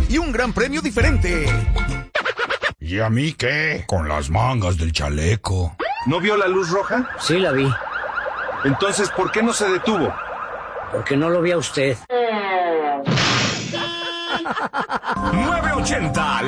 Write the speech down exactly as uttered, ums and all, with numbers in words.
y un gran premio diferente. ¿Y a mí qué? Con las mangas del chaleco. ¿No vio la luz roja? Sí, la vi. Entonces, ¿por qué no se detuvo? Porque no lo vi a usted. nueve ochenta